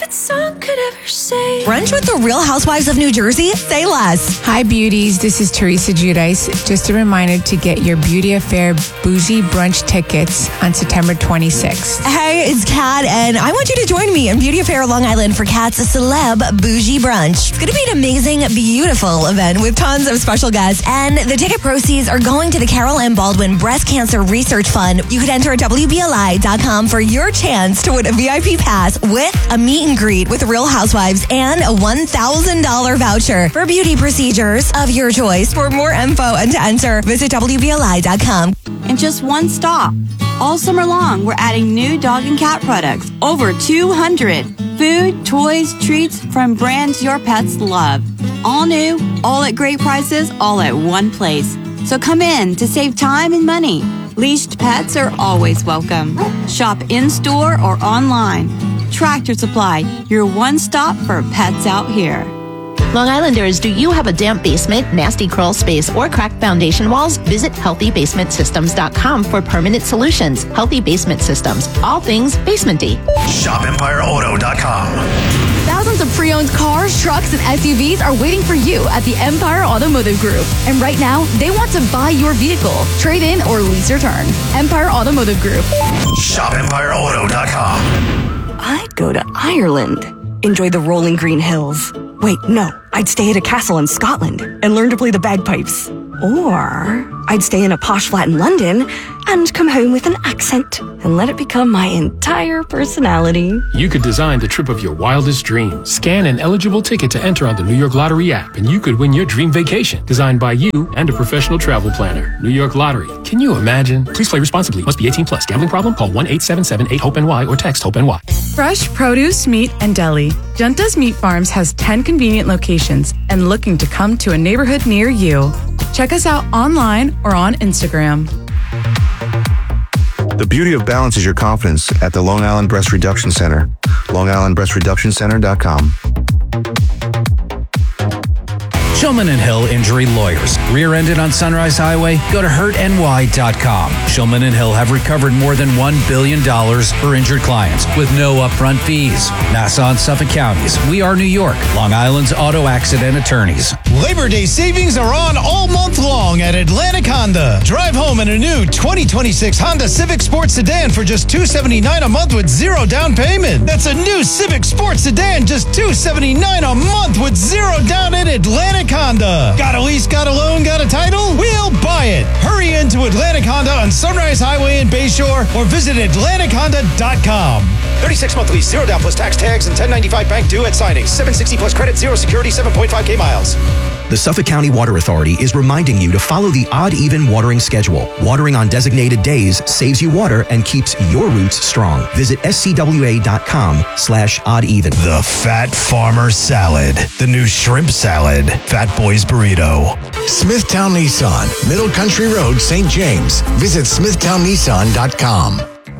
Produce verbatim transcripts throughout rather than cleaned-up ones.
that song could ever say. Brunch with the Real Housewives of New Jersey? Say less. Hi, beauties. This is Teresa Giudice. Just a reminder to get your Beauty Affair Bougie Brunch tickets on September twenty-sixth. Hey, it's Kat, and I want you to join me in Beauty Affair Long Island for Kat's Celeb Bougie Brunch. It's going to be an amazing, beautiful event with tons of special guests, and the ticket proceeds are going to the Carol M. Baldwin Breast Cancer Research Fund. You could enter at W B L I dot com for your chance to win a V I P pass with a meet and greet with the Real Housewives and a one thousand dollars voucher for beauty procedures of your choice. For more info and to enter, visit W B L I dot com. And just one stop. All summer long, we're adding new dog and cat products. Over two hundred. Food, toys, treats from brands your pets love. All new, all at great prices, all at one place. So come in to save time and money. Leashed pets are always welcome. Shop in-store or online. Tractor Supply, your one stop for pets out here. Long Islanders, do you have a damp basement, nasty crawl space, or cracked foundation walls? Visit healthy basement systems dot com for permanent solutions. Healthy Basement Systems, all things basementy. shop empire auto dot com. Thousands of pre-owned cars, trucks, and S U Vs are waiting for you at the Empire Automotive Group. And right now, they want to buy your vehicle, trade in, or lease your turn. Empire Automotive Group. shop empire auto dot com. I'd go to Ireland. Enjoy the rolling green hills. Wait, no. I'd stay at a castle in Scotland and learn to play the bagpipes. Or I'd stay in a posh flat in London and come home with an accent and let it become my entire personality. You could design the trip of your wildest dreams. Scan an eligible ticket to enter on the New York Lottery app, and you could win your dream vacation. Designed by you and a professional travel planner. New York Lottery. Can you imagine? Please play responsibly. Must be eighteen plus. Gambling problem? Call one eight seven seven eight hope N Y or text HOPE-NY. Fresh produce, meat, and deli. Junta's Meat Farms has ten convenient locations and looking to come to a neighborhood near you. Check us out online or on Instagram. The beauty of balance is your confidence at the Long Island Breast Reduction Center. long island breast reduction center dot com. Shulman and Hill Injury Lawyers. Rear-ended on Sunrise Highway? Go to hurt N Y dot com. Shulman and Hill have recovered more than one billion dollars for injured clients with no upfront fees. Nassau and Suffolk Counties. We are New York. Long Island's auto accident attorneys. Labor Day savings are on all month long at Atlantic Honda. Drive home in a new twenty twenty-six Honda Civic Sport Sedan for just two hundred seventy-nine dollars a month with zero down payment. That's a new Civic Sport Sedan, just two hundred seventy-nine dollars a month with zero down at Atlantic Honda. Got a lease, got a loan, got a title? We'll buy it. Hurry into Atlantic Honda on Sunrise Highway in Bayshore or visit atlantic honda dot com. thirty-six month lease, zero down plus tax, tags, and ten ninety-five bank due at signing. seven sixty plus credit, zero security, seven point five K miles. The Suffolk County Water Authority is reminding you to follow the odd-even watering schedule. Watering on designated days saves you water and keeps your roots strong. Visit S C W A dot com slash odd even. The Fat Farmer Salad. The new shrimp salad. Fat Boys Burrito. Smithtown Nissan. Middle Country Road, Saint James. Visit smithtown nissan dot com.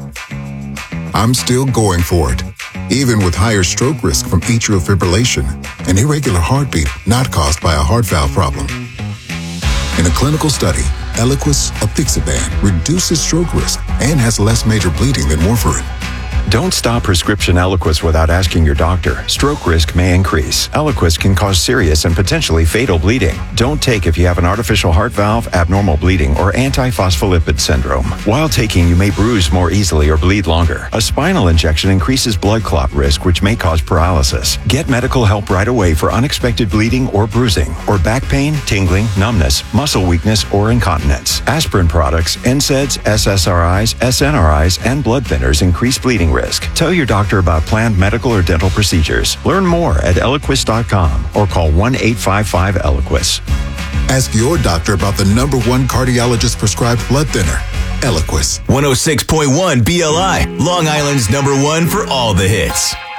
I'm still going for it. Even with higher stroke risk from atrial fibrillation, an irregular heartbeat not caused by a heart valve problem. In a clinical study, Eliquis apixaban reduces stroke risk and has less major bleeding than warfarin. Don't stop prescription Eliquis without asking your doctor. Stroke risk may increase. Eliquis can cause serious and potentially fatal bleeding. Don't take if you have an artificial heart valve, abnormal bleeding, or antiphospholipid syndrome. While taking, you may bruise more easily or bleed longer. A spinal injection increases blood clot risk, which may cause paralysis. Get medical help right away for unexpected bleeding or bruising, or back pain, tingling, numbness, muscle weakness, or incontinence. Aspirin products, N SAIDs, S S R Is, S N R Is, and blood thinners increase bleeding risk. Tell your doctor about planned medical or dental procedures. Learn more at eliquis dot com or call one eight five five Eliquis. Ask your doctor about the number one cardiologist prescribed blood thinner, Eliquis. one oh six point one B L I, Long Island's number one for all the hits.